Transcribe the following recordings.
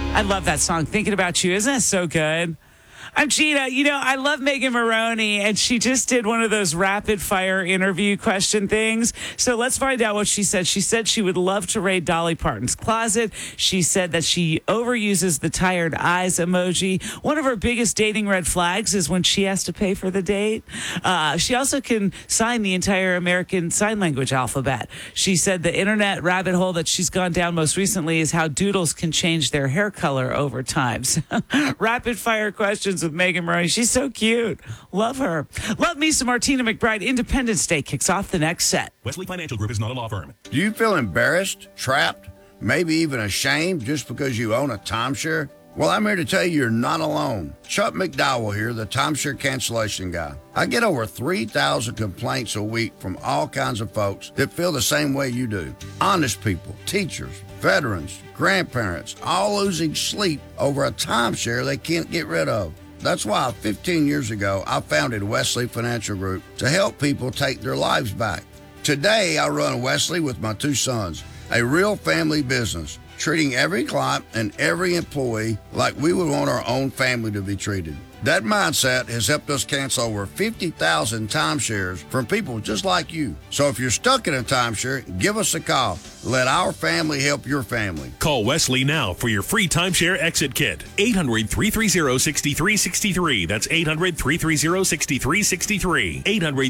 I love that song, Thinking About You. Isn't that so good? I'm Gina. I love Megan Maroney, and she just did one of those rapid fire interview question things. So let's find out what she said. She said she would love to raid Dolly Parton's closet. She said that she overuses the tired eyes emoji. One of her biggest dating red flags is when she has to pay for the date. She also can sign the entire American Sign Language alphabet. She said the internet rabbit hole that she's gone down most recently is how doodles can change their hair color over time. So, rapid fire questions with Megan Maroney. She's so cute. Love her. Love me some Martina McBride. Independence Day kicks off the next set. Wesley Financial Group is not a law firm. Do you feel embarrassed, trapped, maybe even ashamed just because you own a timeshare? Well, I'm here to tell you you're not alone. Chuck McDowell here, the timeshare cancellation guy. I get over 3,000 complaints a week from all kinds of folks that feel the same way you do. Honest people, teachers, veterans, grandparents, all losing sleep over a timeshare they can't get rid of. That's why 15 years ago, I founded Wesley Financial Group to help people take their lives back. Today, I run Wesley with my two sons, a real family business, treating every client and every employee like we would want our own family to be treated. That mindset has helped us cancel over 50,000 timeshares from people just like you. So if you're stuck in a timeshare, give us a call. Let our family help your family. Call Wesley now for your free timeshare exit kit. 800-330-6363. That's 800-330-6363.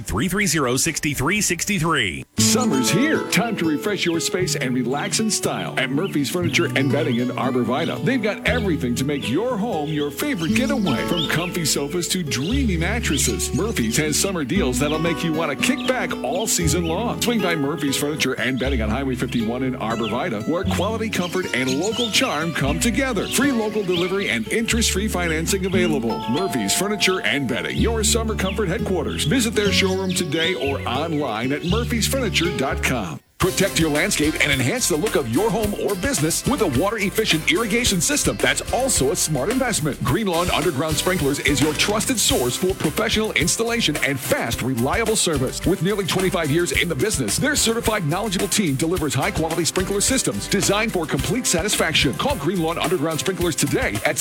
800-330-6363. Summer's here. Time to refresh your space and relax in style at Murphy's Furniture and Bedding in Arbor Vita. They've got everything to make your home your favorite getaway. From comfy sofas to dreamy mattresses, Murphy's has summer deals that'll make you want to kick back all season long. Swing by Murphy's Furniture and Bedding on Highway 51 in Arbor Vita, where quality, comfort, and local charm come together. Free local delivery and interest-free financing available. Murphy's Furniture and Bedding, your summer comfort headquarters. Visit their showroom today or online at murphysfurniture.com. Protect your landscape and enhance the look of your home or business with a water-efficient irrigation system that's also a smart investment. Green Lawn Underground Sprinklers is your trusted source for professional installation and fast, reliable service. With nearly 25 years in the business, their certified, knowledgeable team delivers high-quality sprinkler systems designed for complete satisfaction. Call Green Lawn Underground Sprinklers today at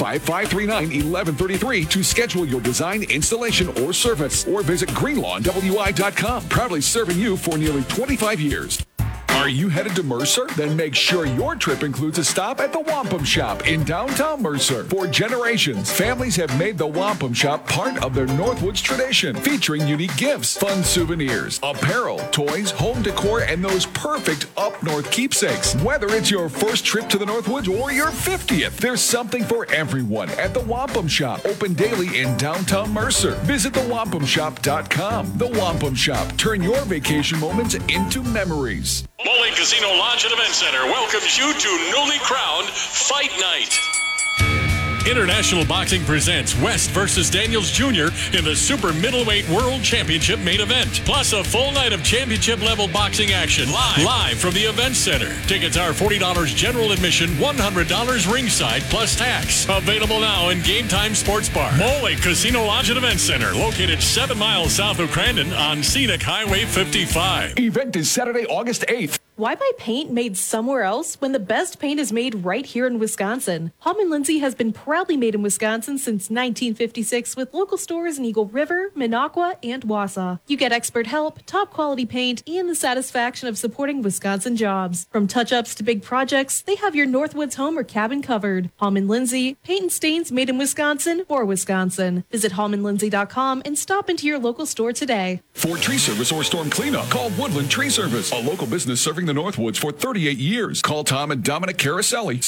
715-539-1133 to schedule your design, installation, or service. Or visit greenlawnwi.com. Proudly serving you for nearly 25 years. Are you headed to Mercer? Then make sure your trip includes a stop at the Wampum Shop in downtown Mercer. For generations, families have made the Wampum Shop part of their Northwoods tradition, featuring unique gifts, fun souvenirs, apparel, toys, home decor, and those perfect up-north keepsakes. Whether it's your first trip to the Northwoods or your 50th, there's something for everyone at the Wampum Shop, open daily in downtown Mercer. Visit thewampumshop.com. The Wampum Shop. Turn your vacation moments into memories. Mole Casino Lodge and Event Center welcomes you to newly crowned Fight Night. International Boxing presents West versus Daniels Jr. in the Super Middleweight World Championship main event. Plus a full night of championship-level boxing action live from the Event Center. Tickets are $40 general admission, $100 ringside plus tax. Available now in Game Time Sports Bar. Mole Casino Lodge and Event Center, located 7 miles south of Crandon on Scenic Highway 55. Event is Saturday, August 8th. Why buy paint made somewhere else when the best paint is made right here in Wisconsin? Hallman Lindsay has been proudly made in Wisconsin since 1956 with local stores in Eagle River, Minocqua, and Wausau. You get expert help, top quality paint, and the satisfaction of supporting Wisconsin jobs. From touch-ups to big projects, they have your Northwoods home or cabin covered. Hallman Lindsay, paint and stains made in Wisconsin for Wisconsin. Visit hallmanlindsay.com and stop into your local store today. For tree service or storm cleanup, call Woodland Tree Service, a local business serving the Northwoods for 38 years. Call Tom and Dominic Caraselli,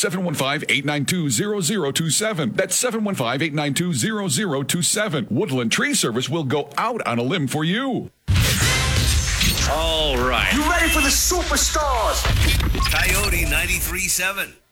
715-892-0027. That's 715-892-0027. Woodland Tree Service will go out on a limb for you. All right. You ready for the superstars? Coyote 93.7.